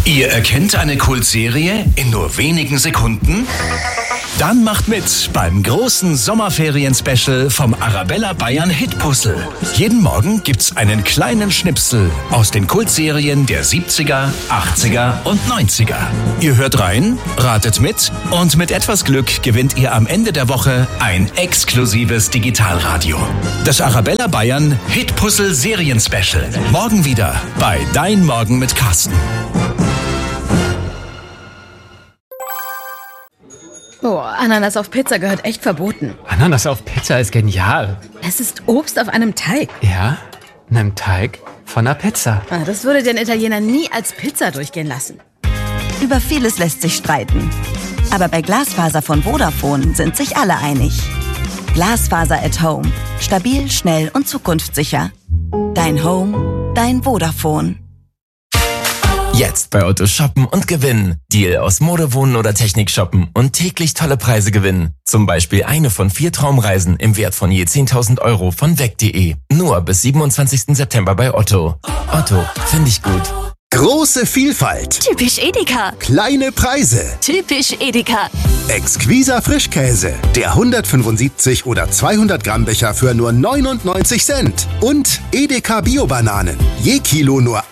Ihr erkennt eine Kultserie in nur wenigen Sekunden? Dann macht mit beim großen Sommerferien-Special vom Arabella Bayern Hitpuzzle. Jeden Morgen gibt's einen kleinen Schnipsel aus den Kultserien der 70er, 80er und 90er. Ihr hört rein, ratet mit und mit etwas Glück gewinnt ihr am Ende der Woche ein exklusives Digitalradio. Das Arabella Bayern Hitpuzzle Serien-Special. Morgen wieder bei Dein Morgen mit Carsten. Oh, Ananas auf Pizza gehört echt verboten. Ananas auf Pizza ist genial. Es ist Obst auf einem Teig. Ja, einem Teig von einer Pizza. Das würde den Italiener nie als Pizza durchgehen lassen. Über vieles lässt sich streiten. Aber bei Glasfaser von Vodafone sind sich alle einig. Glasfaser at Home. Stabil, schnell und zukunftssicher. Dein Home, dein Vodafone. Jetzt bei Otto shoppen und gewinnen. Deal aus Mode, Wohnen oder Technik shoppen und täglich tolle Preise gewinnen. Zum Beispiel eine von 4 Traumreisen im Wert von je 10.000 € von weg.de. Nur bis 27. September bei Otto. Otto, finde ich gut. Große Vielfalt. Typisch Edeka. Kleine Preise. Typisch Edeka. Exquiser Frischkäse. Der 175 oder 200 Gramm Becher für nur 99 Cent. Und Edeka Bio-Bananen. Je Kilo nur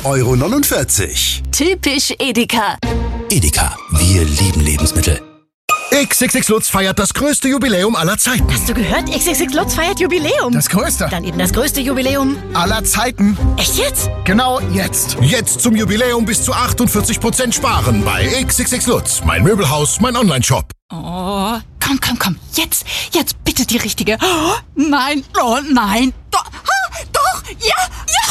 1,49 €. Typisch Edeka. Edeka. Wir lieben Lebensmittel. XXX Lutz feiert das größte Jubiläum aller Zeiten. Hast du gehört? XXX Lutz feiert Jubiläum. Das größte. Dann eben das größte Jubiläum Aller Zeiten. Echt jetzt? Genau jetzt. Jetzt zum Jubiläum bis zu 48% sparen bei XXX Lutz. Mein Möbelhaus, mein Onlineshop. Oh, komm. Jetzt bitte die richtige. Oh, nein, Doch, ja.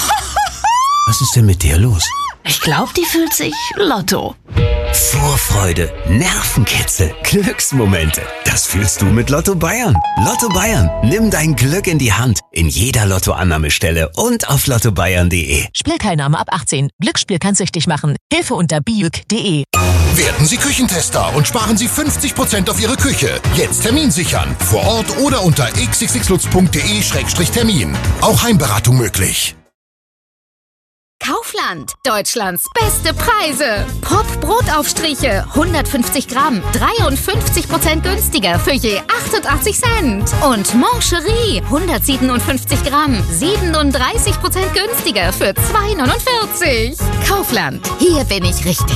Was ist denn mit dir los? Ich glaube, die fühlt sich Lotto. Vorfreude, Nervenkitzel, Glücksmomente. Das fühlst du mit Lotto Bayern. Lotto Bayern, nimm dein Glück in die Hand. In jeder Lottoannahmestelle und auf lottobayern.de. Spielteilnahme ab 18. Glücksspiel kann süchtig machen. Hilfe unter biüc.de. Werden Sie Küchentester und sparen Sie 50% auf Ihre Küche. Jetzt Termin sichern. Vor Ort oder unter xxxlutz.de/termin. Auch Heimberatung möglich. Kaufland. Deutschlands beste Preise. Pop Brotaufstriche. 150 Gramm. 53% günstiger für je 88 Cent. Und Moncherie. 157 Gramm. 37% günstiger für 2,49 €. Kaufland. Hier bin ich richtig.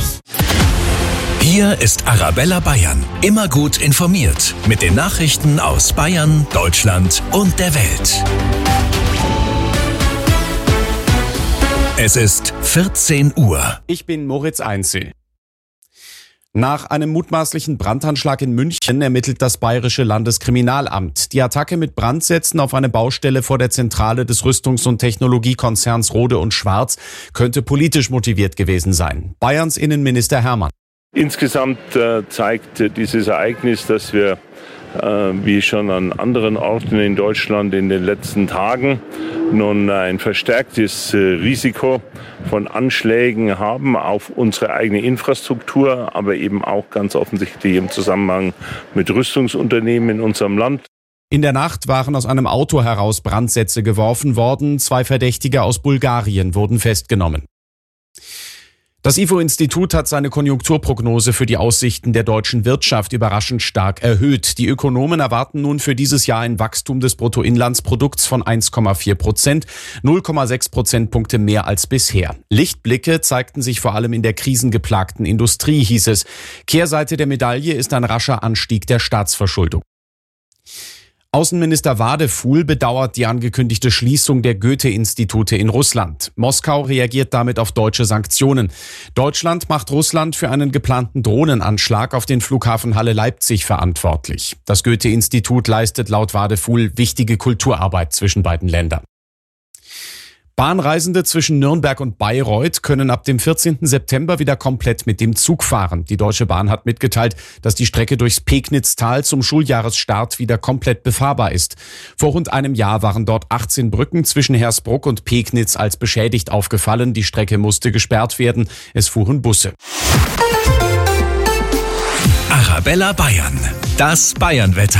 Hier ist Arabella Bayern. Immer gut informiert. Mit den Nachrichten aus Bayern, Deutschland und der Welt. Es ist 14 Uhr. Ich bin Moritz Einzel. Nach einem mutmaßlichen Brandanschlag in München ermittelt das Bayerische Landeskriminalamt. Die Attacke mit Brandsätzen auf eine Baustelle vor der Zentrale des Rüstungs- und Technologiekonzerns Rohde und Schwarz könnte politisch motiviert gewesen sein. Bayerns Innenminister Hermann. Insgesamt zeigt dieses Ereignis, dass wir wie schon an anderen Orten in Deutschland in den letzten Tagen nun ein verstärktes Risiko von Anschlägen haben auf unsere eigene Infrastruktur, aber eben auch ganz offensichtlich im Zusammenhang mit Rüstungsunternehmen in unserem Land. In der Nacht waren aus einem Auto heraus Brandsätze geworfen worden. 2 Verdächtige aus Bulgarien wurden festgenommen. Das IFO-Institut hat seine Konjunkturprognose für die Aussichten der deutschen Wirtschaft überraschend stark erhöht. Die Ökonomen erwarten nun für dieses Jahr ein Wachstum des Bruttoinlandsprodukts von 1,4%, 0,6 Prozentpunkte mehr als bisher. Lichtblicke zeigten sich vor allem in der krisengeplagten Industrie, hieß es. Kehrseite der Medaille ist ein rascher Anstieg der Staatsverschuldung. Außenminister Wadefuhl bedauert die angekündigte Schließung der Goethe-Institute in Russland. Moskau reagiert damit auf deutsche Sanktionen. Deutschland macht Russland für einen geplanten Drohnenanschlag auf den Flughafen Halle-Leipzig verantwortlich. Das Goethe-Institut leistet laut Wadefuhl wichtige Kulturarbeit zwischen beiden Ländern. Bahnreisende zwischen Nürnberg und Bayreuth können ab dem 14. September wieder komplett mit dem Zug fahren. Die Deutsche Bahn hat mitgeteilt, dass die Strecke durchs Pegnitztal zum Schuljahresstart wieder komplett befahrbar ist. Vor rund einem Jahr waren dort 18 Brücken zwischen Hersbruck und Pegnitz als beschädigt aufgefallen. Die Strecke musste gesperrt werden. Es fuhren Busse. Arabella Bayern. Das Bayernwetter.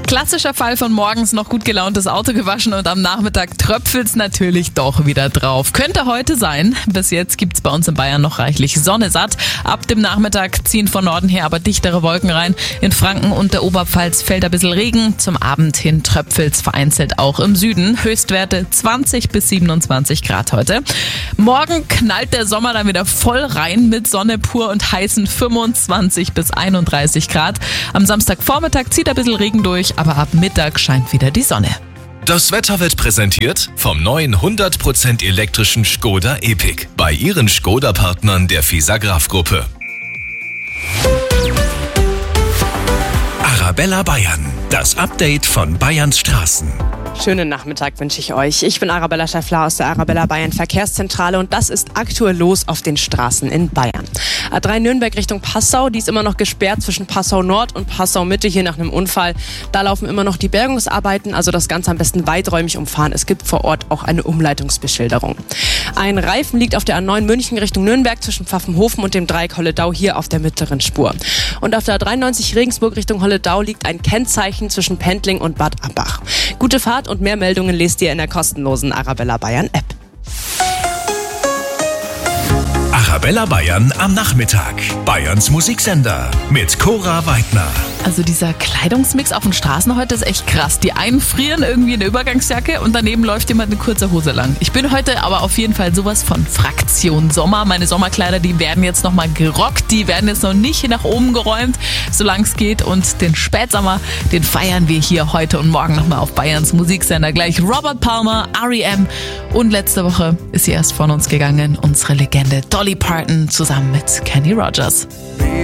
Klassischer Fall von morgens noch gut gelauntes Auto gewaschen und am Nachmittag tröpfelt's natürlich doch wieder drauf. Könnte heute sein. Bis jetzt gibt's bei uns in Bayern noch reichlich Sonne satt. Ab dem Nachmittag ziehen von Norden her aber dichtere Wolken rein. In Franken und der Oberpfalz fällt ein bisschen Regen. Zum Abend hin tröpfelt's vereinzelt auch im Süden. Höchstwerte 20 bis 27 Grad heute. Morgen knallt der Sommer dann wieder voll rein mit Sonne pur und heißen 25 bis 31 Grad. Am Samstagvormittag zieht ein bisschen Regen durch, aber ab Mittag scheint wieder die Sonne. Das Wetter wird präsentiert vom neuen 100% elektrischen Škoda Epiq bei Ihren Škoda-Partnern der Fisagraph-Gruppe. Arabella Bayern, das Update von Bayerns Straßen. Schönen Nachmittag wünsche ich euch. Ich bin Arabella Schäffler aus der Arabella Bayern Verkehrszentrale und das ist aktuell los auf den Straßen in Bayern. A3 Nürnberg Richtung Passau, die ist immer noch gesperrt zwischen Passau Nord und Passau Mitte hier nach einem Unfall. Da laufen immer noch die Bergungsarbeiten, also das Ganze am besten weiträumig umfahren. Es gibt vor Ort auch eine Umleitungsbeschilderung. Ein Reifen liegt auf der A9 München Richtung Nürnberg zwischen Pfaffenhofen und dem Dreieck Holledau hier auf der mittleren Spur. Und auf der A93 Regensburg Richtung Holledau liegt ein Kennzeichen zwischen Pendling und Bad Ambach. Gute Fahrt und mehr Meldungen lest ihr in der kostenlosen Arabella Bayern App. Arabella Bayern am Nachmittag. Bayerns Musiksender mit Cora Weidner. Also dieser Kleidungsmix auf den Straßen heute ist echt krass. Die einen frieren irgendwie in der Übergangsjacke und daneben läuft jemand in kurzer Hose lang. Ich bin heute aber auf jeden Fall sowas von Fraktion Sommer. Meine Sommerkleider, die werden jetzt nochmal gerockt. Die werden jetzt noch nicht nach oben geräumt, solange es geht. Und den Spätsommer, den feiern wir hier heute und morgen nochmal auf Bayerns Musiksender. Gleich Robert Palmer, R.E.M. und letzte Woche ist sie erst von uns gegangen. Unsere Legende Dolly Parton zusammen mit Kenny Rogers.